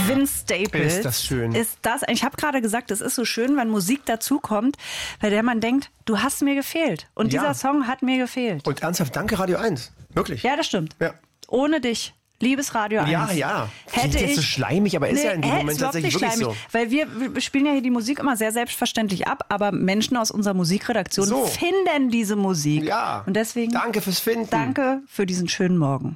Vince Staples. Ist das schön. Ich habe gerade gesagt, es ist so schön, wenn Musik dazukommt, bei der man denkt, du hast mir gefehlt. Und dieser Song hat mir gefehlt. Und ernsthaft, danke Radio 1. Wirklich. Ja, das stimmt. Ja. Ohne dich. Liebes Radio 1. Ja. Klingt jetzt so schleimig, aber ist ja in dem Moment tatsächlich wirklich so. Weil wir spielen ja hier die Musik immer sehr selbstverständlich ab, aber Menschen aus unserer Musikredaktion finden diese Musik. Ja. Und deswegen danke fürs Finden. Danke für diesen schönen Morgen.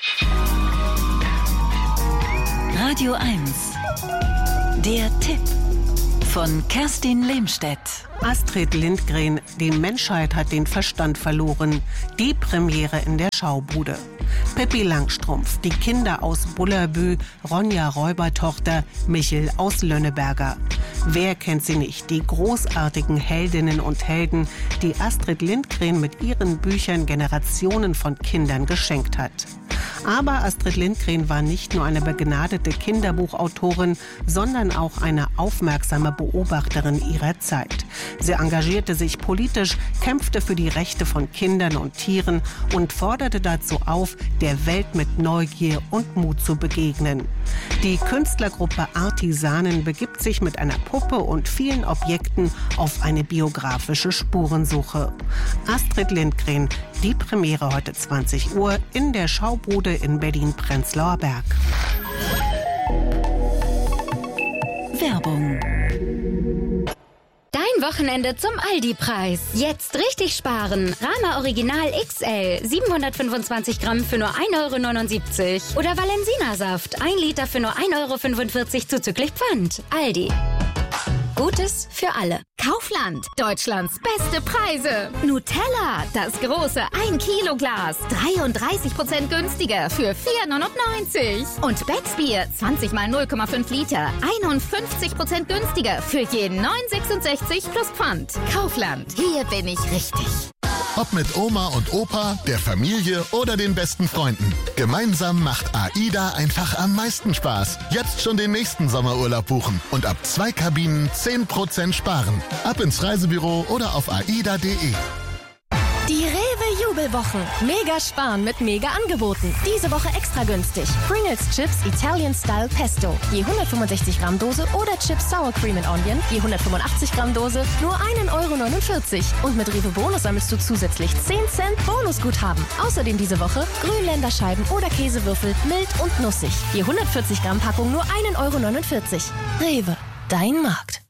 Radio 1. Der Tipp von Kerstin Lehmstedt. Astrid Lindgren, die Menschheit hat den Verstand verloren. Die Premiere in der Schaubude. Pippi Langstrumpf, die Kinder aus Bullabü, Ronja Räubertochter, Michel aus Lönneberger. Wer kennt sie nicht? Die großartigen Heldinnen und Helden, die Astrid Lindgren mit ihren Büchern Generationen von Kindern geschenkt hat. Aber Astrid Lindgren war nicht nur eine begnadete Kinderbuchautorin, sondern auch eine aufmerksame Beobachterin ihrer Zeit. Sie engagierte sich politisch, kämpfte für die Rechte von Kindern und Tieren und forderte dazu auf, der Welt mit Neugier und Mut zu begegnen. Die Künstlergruppe Artisanen begibt sich mit einer Puppe und vielen Objekten auf eine biografische Spurensuche. Astrid Lindgren, die Premiere heute 20 Uhr in der Schaubude in Berlin-Prenzlauer Berg. Werbung. Dein Wochenende zum Aldi-Preis. Jetzt richtig sparen. Rama Original XL 725 Gramm für nur 1,79 € oder Valensina-Saft 1 Liter für nur 1,45 € zuzüglich Pfand. Aldi. Gutes für alle. Kaufland, Deutschlands beste Preise. Nutella, das große 1-Kilo-Glas, 33% günstiger für 4,99 €. Und Becksbier, 20 mal 0,5 Liter, 51% günstiger für jeden 9,66 plus Pfand. Kaufland, hier bin ich richtig. Ob mit Oma und Opa, der Familie oder den besten Freunden. Gemeinsam macht AIDA einfach am meisten Spaß. Jetzt schon den nächsten Sommerurlaub buchen und ab 2 Kabinen 10% sparen. Ab ins Reisebüro oder auf aida.de. Die Rewe-Jubelwochen. Mega sparen mit Mega-Angeboten. Diese Woche extra günstig. Pringles Chips Italian Style Pesto. Je 165 Gramm Dose oder Chips Sour Cream and Onion. Je 185 Gramm Dose. Nur 1,49 €. Und mit Rewe Bonus sammelst du zusätzlich 10 Cent Bonusguthaben. Außerdem diese Woche Grünländerscheiben oder Käsewürfel mild und nussig. Je 140 Gramm Packung nur 1,49 €. Rewe, dein Markt.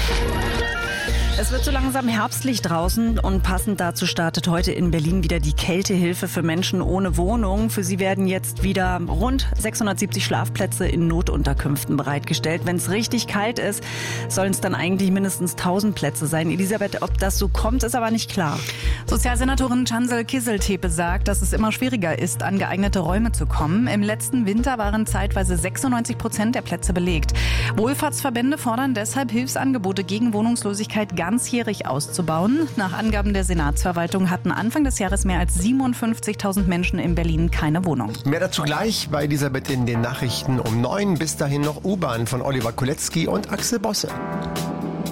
Es wird so langsam herbstlich draußen und passend dazu startet heute in Berlin wieder die Kältehilfe für Menschen ohne Wohnung. Für sie werden jetzt wieder rund 670 Schlafplätze in Notunterkünften bereitgestellt. Wenn es richtig kalt ist, sollen es dann eigentlich mindestens 1000 Plätze sein. Elisabeth, ob das so kommt, ist aber nicht klar. Sozialsenatorin Cansel Kisseltepe sagt, dass es immer schwieriger ist, an geeignete Räume zu kommen. Im letzten Winter waren zeitweise 96% der Plätze belegt. Wohlfahrtsverbände fordern deshalb Hilfsangebote gegen Wohnungslosigkeit ganzjährig auszubauen. Nach Angaben der Senatsverwaltung hatten Anfang des Jahres mehr als 57.000 Menschen in Berlin keine Wohnung. Mehr dazu gleich bei Elisabeth in den Nachrichten um 9. Bis dahin noch U-Bahn von Oliver Kolecki und Axel Bosse.